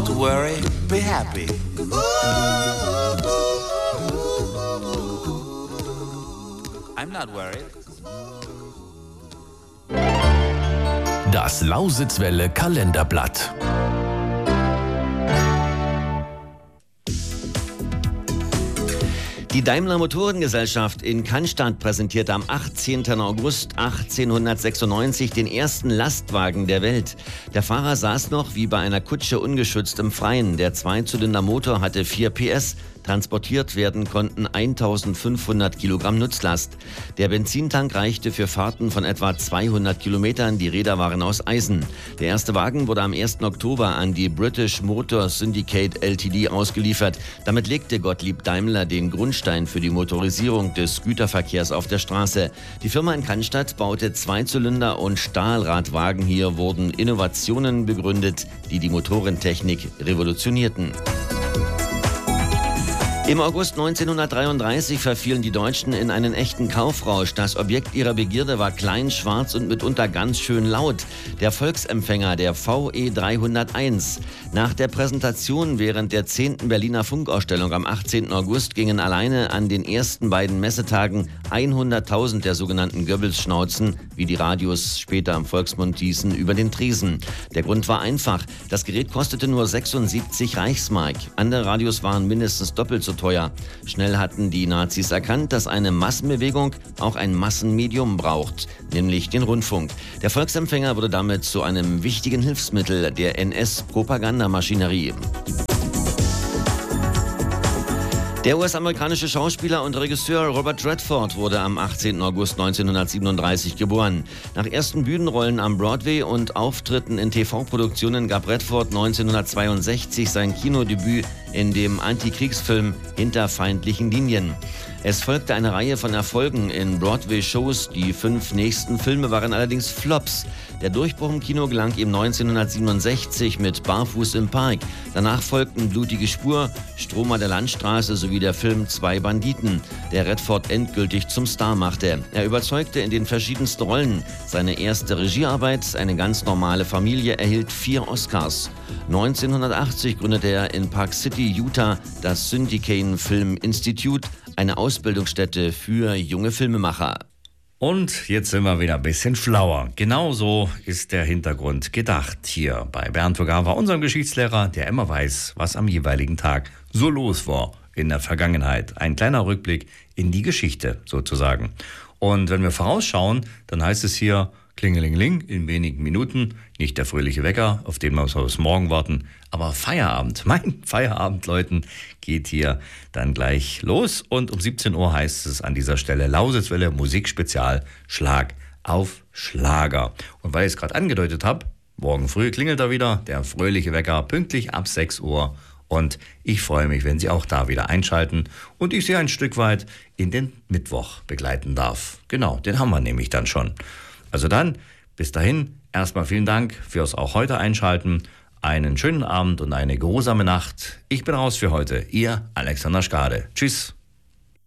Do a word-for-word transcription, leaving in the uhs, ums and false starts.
Don't worry, be happy. I'm not worried. Das Lausitzwelle Kalenderblatt. Die Daimler Motorengesellschaft in Cannstatt präsentierte am achtzehnten August achtzehnhundertsechsundneunzig den ersten Lastwagen der Welt. Der Fahrer saß noch wie bei einer Kutsche ungeschützt im Freien. Der Zweizylindermotor hatte vier P S. Transportiert werden konnten eintausendfünfhundert Kilogramm Nutzlast. Der Benzintank reichte für Fahrten von etwa zweihundert Kilometern. Die Räder waren aus Eisen. Der erste Wagen wurde am ersten Oktober an die British Motor Syndicate L T D ausgeliefert. Damit legte Gottlieb Daimler den Grundstein für die Motorisierung des Güterverkehrs auf der Straße. Die Firma in Cannstatt baute Zweizylinder- und Stahlradwagen. Hier wurden Innovationen begründet, die die Motorentechnik revolutionierten. Im August neunzehnhundertdreiunddreißig verfielen die Deutschen in einen echten Kaufrausch. Das Objekt ihrer Begierde war klein, schwarz und mitunter ganz schön laut. Der Volksempfänger, der V E dreihunderteins. Nach der Präsentation während der zehnten Berliner Funkausstellung am achtzehnten August gingen alleine an den ersten beiden Messetagen hunderttausend der sogenannten Goebbels-Schnauzen, wie die Radios später im Volksmund hießen, über den Tresen. Der Grund war einfach. Das Gerät kostete nur sechsundsiebzig Reichsmark. Andere Radios waren mindestens doppelt so teuer. Schnell hatten die Nazis erkannt, dass eine Massenbewegung auch ein Massenmedium braucht, nämlich den Rundfunk. Der Volksempfänger wurde damit zu einem wichtigen Hilfsmittel der N S-Propagandamaschinerie. Der U S-amerikanische Schauspieler und Regisseur Robert Redford wurde am achtzehnten August neunzehnhundertsiebenunddreißig geboren. Nach ersten Bühnenrollen am Broadway und Auftritten in T V-Produktionen gab Redford neunzehnhundertzweiundsechzig sein Kinodebüt in dem Antikriegsfilm Hinter feindlichen Linien. Es folgte eine Reihe von Erfolgen in Broadway-Shows. Die fünf nächsten Filme waren allerdings Flops. Der Durchbruch im Kino gelang ihm neunzehnhundertsiebenundsechzig mit Barfuß im Park. Danach folgten Blutige Spur, Stromer der Landstraße sowie der Film Zwei Banditen, der Redford endgültig zum Star machte. Er überzeugte in den verschiedensten Rollen. Seine erste Regiearbeit, Eine ganz normale Familie, erhielt vier Oscars. neunzehnhundertachtzig gründete er in Park City, Utah, das Syndicate Film Institute, eine Ausbildungsstätte für junge Filmemacher. Und jetzt sind wir wieder ein bisschen schlauer. Genauso ist der Hintergrund gedacht hier bei Bernd Togawa, unserem Geschichtslehrer, der immer weiß, was am jeweiligen Tag so los war in der Vergangenheit. Ein kleiner Rückblick in die Geschichte sozusagen. Und wenn wir vorausschauen, dann heißt es hier Klingelingeling in wenigen Minuten. Nicht der fröhliche Wecker, auf den wir bis morgen warten, aber Feierabend. Mein Feierabend, Leuten, geht hier dann gleich los. Und um siebzehn Uhr heißt es an dieser Stelle Lausitzwelle Musikspezial Schlag auf Schlager. Und weil ich es gerade angedeutet habe, morgen früh klingelt er wieder, der fröhliche Wecker, pünktlich ab sechs Uhr. Und ich freue mich, wenn Sie auch da wieder einschalten und ich Sie ein Stück weit in den Mittwoch begleiten darf. Genau, den haben wir nämlich dann schon. Also dann, bis dahin, erstmal vielen Dank fürs auch heute Einschalten. Einen schönen Abend und eine geruhsame Nacht. Ich bin raus für heute. Ihr Alexander Skade. Tschüss.